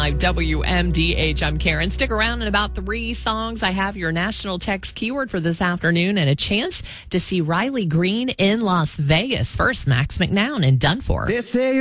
101.5 WMDH. I'm Karen. Stick around. In about 3 songs, I have your national text keyword for this afternoon and a chance to see Riley Green in Las Vegas. First, Max McNown in Done For. They say